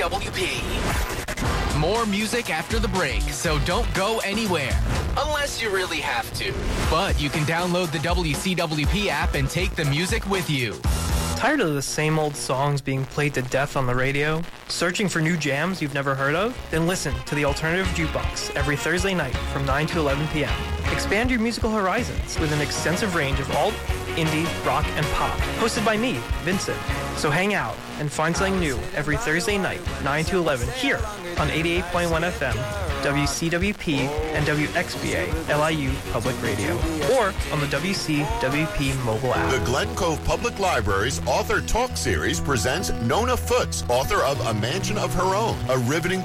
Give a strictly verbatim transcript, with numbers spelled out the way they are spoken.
W P. More music after the break, so don't go anywhere. Unless you really have to. But you can download the W C W P app and take the music with you. Tired of the same old songs being played to death on the radio? Searching for new jams you've never heard of? Then listen to the Alternative Jukebox every Thursday night from nine to eleven p.m. Expand your musical horizons with an extensive range of alt, indie, rock, and pop. Hosted by me, Vincent. So hang out and find something new every Thursday night, nine to eleven, here on eighty-eight point one F M, W C W P, and W X B A, L I U Public Radio, or on the W C W P mobile app. The Glen Cove Public Library's Author Talk Series presents Nona Foots, author of A Mansion of Her Own, a riveting